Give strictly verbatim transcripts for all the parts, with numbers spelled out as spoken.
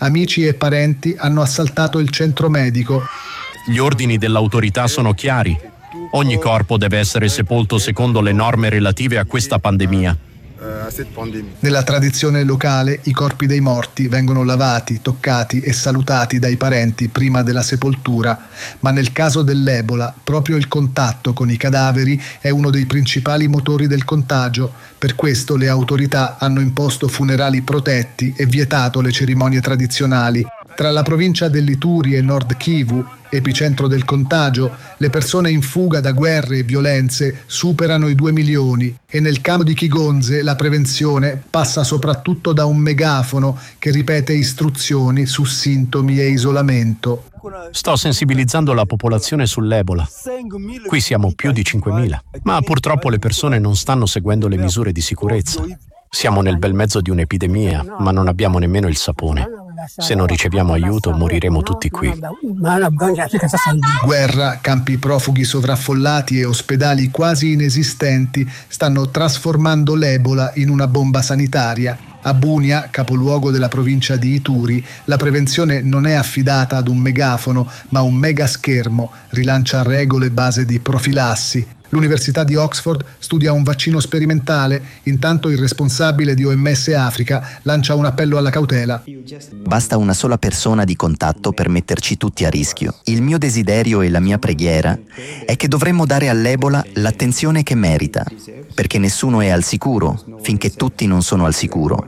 Amici e parenti hanno assaltato il centro medico. Gli ordini dell'autorità sono chiari. Ogni corpo deve essere sepolto secondo le norme relative a questa pandemia. Nella tradizione locale, i corpi dei morti vengono lavati, toccati e salutati dai parenti prima della sepoltura, ma nel caso dell'Ebola, proprio il contatto con i cadaveri è uno dei principali motori del contagio. Per questo le autorità hanno imposto funerali protetti e vietato le cerimonie tradizionali. Tra la provincia dell'Ituri e Nord Kivu, epicentro del contagio, le persone in fuga da guerre e violenze superano i due milioni e nel campo di Kigonze la prevenzione passa soprattutto da un megafono che ripete istruzioni su sintomi e isolamento. Sto sensibilizzando la popolazione sull'Ebola. Qui siamo più di cinquemila, ma purtroppo le persone non stanno seguendo le misure di sicurezza. Siamo nel bel mezzo di un'epidemia, ma non abbiamo nemmeno il sapone. Se non riceviamo aiuto, moriremo tutti qui. Guerra, campi profughi sovraffollati e ospedali quasi inesistenti stanno trasformando l'Ebola in una bomba sanitaria. A Bunia, capoluogo della provincia di Ituri, la prevenzione non è affidata ad un megafono, ma un megaschermo, rilancia regole base di profilassi. L'Università di Oxford studia un vaccino sperimentale, intanto il responsabile di O M S Africa lancia un appello alla cautela. Basta una sola persona di contatto per metterci tutti a rischio. Il mio desiderio e la mia preghiera è che dovremmo dare all'Ebola l'attenzione che merita, perché nessuno è al sicuro finché tutti non sono al sicuro.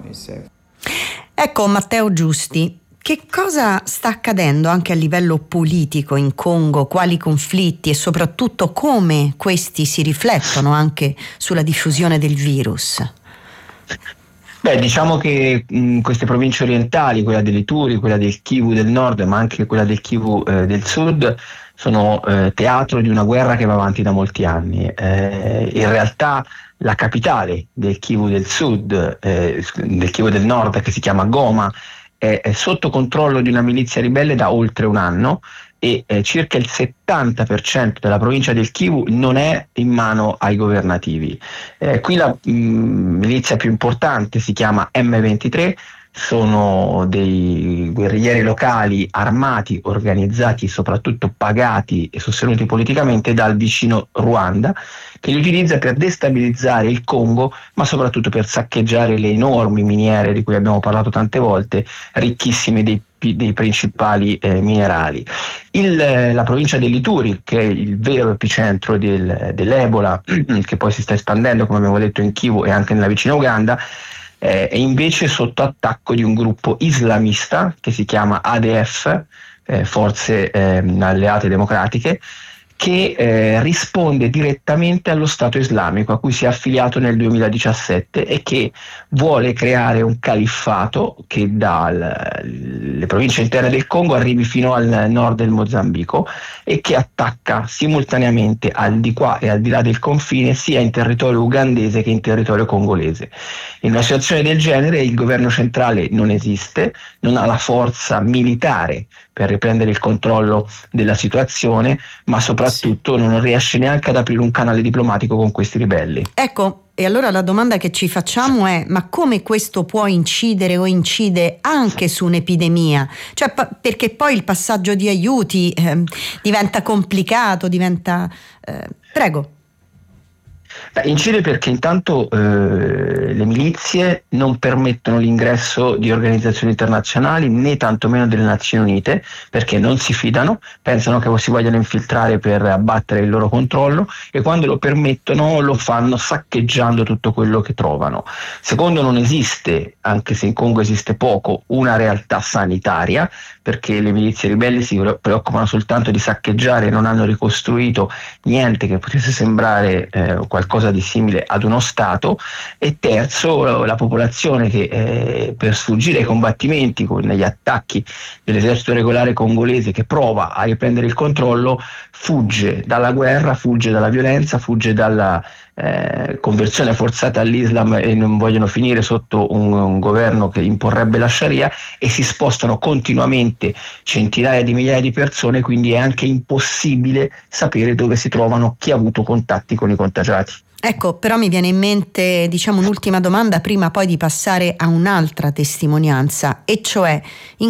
Ecco, Matteo Giusti, che cosa sta accadendo anche a livello politico in Congo? Quali conflitti e soprattutto come questi si riflettono anche sulla diffusione del virus? Beh, diciamo che mh, queste province orientali, quella dell'Ituri, quella del Kivu del nord, ma anche quella del Kivu eh, del sud, sono eh, teatro di una guerra che va avanti da molti anni. Eh, in realtà la capitale del Kivu del sud, eh, del Kivu del nord, che si chiama Goma, è, è sotto controllo di una milizia ribelle da oltre un anno e eh, circa il settanta per cento della provincia del Kivu non è in mano ai governativi. Eh, qui la mh, milizia più importante si chiama M ventitré, sono dei guerriglieri locali armati, organizzati, soprattutto pagati e sostenuti politicamente dal vicino Ruanda, che li utilizza per destabilizzare il Congo, ma soprattutto per saccheggiare le enormi miniere di cui abbiamo parlato tante volte, ricchissime dei dei principali eh, minerali. Il, la provincia dell'Ituri, che è il vero epicentro del, dell'Ebola, che poi si sta espandendo, come abbiamo detto, in Kivu e anche nella vicina Uganda, eh, è invece sotto attacco di un gruppo islamista che si chiama A D F, eh, Forze eh, Alleate Democratiche, che eh, risponde direttamente allo Stato islamico a cui si è affiliato nel duemiladiciassette e che vuole creare un califfato che dalle province interne del Congo arrivi fino al nord del Mozambico e che attacca simultaneamente al di qua e al di là del confine sia in territorio ugandese che in territorio congolese. In una situazione del genere il governo centrale non esiste, non ha la forza militare per riprendere il controllo della situazione, ma soprattutto non riesce neanche ad aprire un canale diplomatico con questi ribelli. Ecco, e allora la domanda che ci facciamo è: ma come questo può incidere o incide anche su un'epidemia? Cioè, pa- perché poi il passaggio di aiuti eh, diventa complicato, diventa... Eh, prego. Beh, incide perché intanto eh, le milizie non permettono l'ingresso di organizzazioni internazionali né tantomeno delle Nazioni Unite, perché non si fidano, pensano che si vogliano infiltrare per abbattere il loro controllo e quando lo permettono lo fanno saccheggiando tutto quello che trovano. Secondo, non esiste, anche se in Congo esiste poco, una realtà sanitaria, perché le milizie ribelli si preoccupano soltanto di saccheggiare e non hanno ricostruito niente che potesse sembrare eh, qualcosa di simile ad uno Stato. E terzo, la popolazione che eh, per sfuggire ai combattimenti con gli attacchi dell'esercito regolare congolese che prova a riprendere il controllo fugge dalla guerra, fugge dalla violenza, fugge dalla eh, conversione forzata all'Islam e non vogliono finire sotto un, un governo che imporrebbe la Sharia e si spostano continuamente centinaia di migliaia di persone, quindi è anche impossibile sapere dove si trovano, chi ha avuto contatti con i contagiati. Ecco, però mi viene in mente, diciamo, un'ultima domanda prima poi di passare a un'altra testimonianza, e cioè in